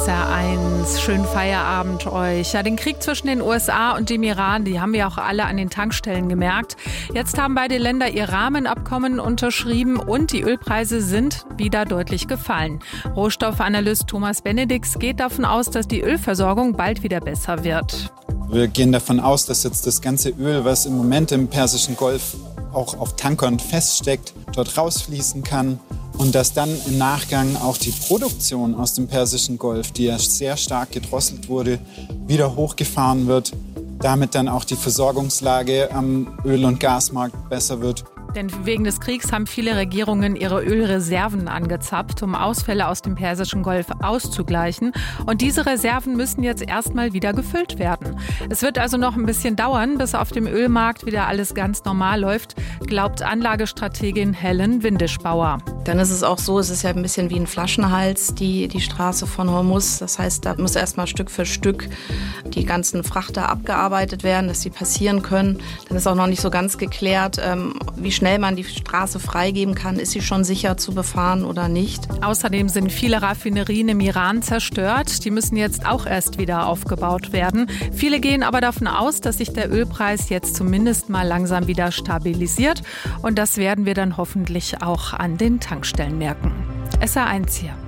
SR1, schönen Feierabend euch. Ja, den Krieg zwischen den USA und dem Iran, die haben wir auch alle an den Tankstellen gemerkt. Jetzt haben beide Länder ihr Rahmenabkommen unterschrieben und die Ölpreise sind wieder deutlich gefallen. Rohstoffanalyst Thomas Benedix geht davon aus, dass die Ölversorgung bald wieder besser wird. Wir gehen davon aus, dass jetzt das ganze Öl, was im Moment im Persischen Golf auch auf Tankern feststeckt, dort rausfließen kann. Und dass dann im Nachgang auch die Produktion aus dem Persischen Golf, die ja sehr stark gedrosselt wurde, wieder hochgefahren wird. Damit dann auch die Versorgungslage am Öl- und Gasmarkt besser wird. Denn wegen des Kriegs haben viele Regierungen ihre Ölreserven angezapft, um Ausfälle aus dem Persischen Golf auszugleichen. Und diese Reserven müssen jetzt erstmal wieder gefüllt werden. Es wird also noch ein bisschen dauern, bis auf dem Ölmarkt wieder alles ganz normal läuft, glaubt Anlagestrategin Helen Windischbauer. Dann ist es auch so, es ist ja ein bisschen wie ein Flaschenhals, die Straße von Hormuz. Das heißt, da muss erstmal Stück für Stück die ganzen Frachter abgearbeitet werden, dass sie passieren können. Dann ist auch noch nicht so ganz geklärt, wie schnell man die Straße freigeben kann. Ist sie schon sicher zu befahren oder nicht? Außerdem sind viele Raffinerien im Iran zerstört. Die müssen jetzt auch erst wieder aufgebaut werden. Viele gehen aber davon aus, dass sich der Ölpreis jetzt zumindest mal langsam wieder stabilisiert. Und das werden wir dann hoffentlich auch an den Tankstellen merken. SR1 hier.